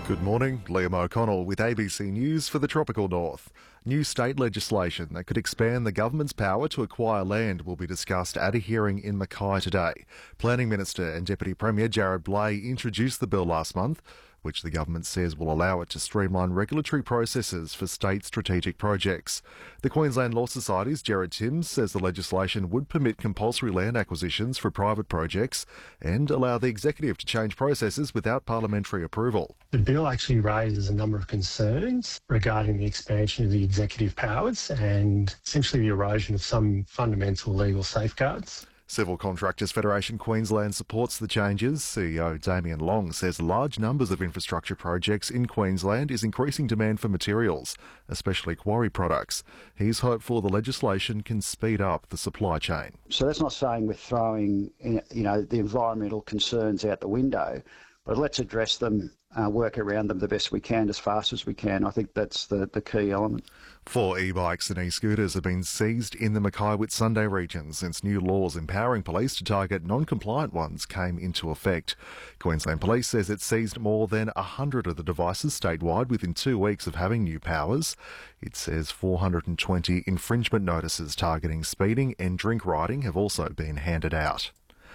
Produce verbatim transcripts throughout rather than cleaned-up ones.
Good morning, Liam O'Connell with A B C News for the Tropical North. New state legislation that could expand the government's power to acquire land will be discussed at a hearing in Mackay today. Planning Minister and Deputy Premier Jarrod Bleij introduced the bill last month, which the government says will allow it to streamline regulatory processes for state strategic projects. The Queensland Law Society's Gerard Timms says the legislation would permit compulsory land acquisitions for private projects and allow the executive to change processes without parliamentary approval. The bill actually raises a number of concerns regarding the expansion of the executive powers and essentially the erosion of some fundamental legal safeguards. Civil Contractors Federation Queensland supports the changes. C E O Damien Long says large numbers of infrastructure projects in Queensland is increasing demand for materials, especially quarry products. He's hopeful the legislation can speed up the supply chain. So that's not saying we're throwing, you know, the environmental concerns out the window, but let's address them, uh, work around them the best we can, as fast as we can. I think that's the, the key element. Four e-bikes and e-scooters have been seized in the Mackay Whitsunday region since new laws empowering police to target non-compliant ones came into effect. Queensland Police says it seized more than one hundred of the devices statewide within two weeks of having new powers. It says four hundred twenty infringement notices targeting speeding and drink riding have also been handed out.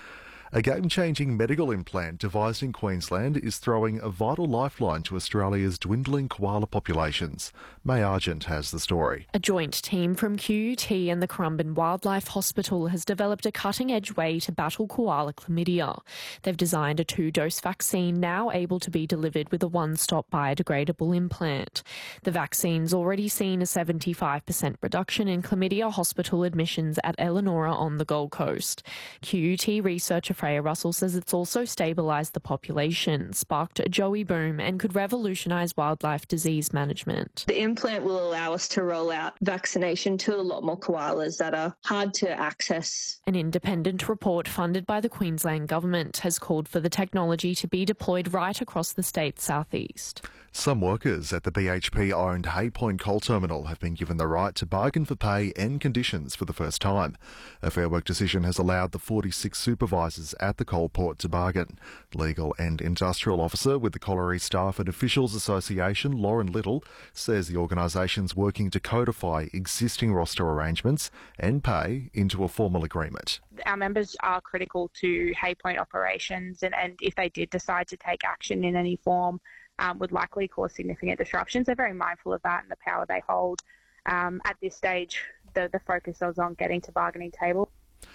A game-changing medical implant devised in Queensland is throwing a vital lifeline to Australia's dwindling koala populations. May Argent has the story. A joint team from Q U T and the Currumbin Wildlife Hospital has developed a cutting-edge way to battle koala chlamydia. They've designed a two-dose vaccine now able to be delivered with a one-stop biodegradable implant. The vaccine's already seen a seventy-five percent reduction in chlamydia hospital admissions at Elanora on the Gold Coast. Q U T researcher Freya Russell says it's also stabilised the population, sparked a Joey boom and could revolutionise wildlife disease management. The implant will allow us to roll out vaccination to a lot more koalas that are hard to access. An independent report funded by the Queensland Government has called for the technology to be deployed right across the state's southeast. Some workers at the B H P-owned Hay Point Coal Terminal have been given the right to bargain for pay and conditions for the first time. A Fair Work decision has allowed the forty-six supervisors at the coal port to bargain. Legal and Industrial Officer with the Colliery Staff and Officials Association, Lauren Little, says the organisation's working to codify existing roster arrangements and pay into a formal agreement. Our members are critical to Hay Point operations, and, and if they did decide to take action in any form, um, would likely cause significant disruptions. They're very mindful of that and the power they hold. Um, at this stage, the, the focus is on getting to bargaining table.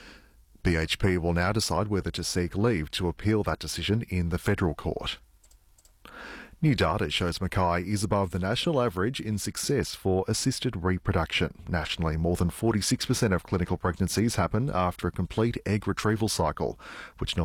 B H P will now decide whether to seek leave to appeal that decision in the federal court. New data shows Mackay is above the national average in success for assisted reproduction. Nationally, more than forty-six percent of clinical pregnancies happen after a complete egg retrieval cycle, which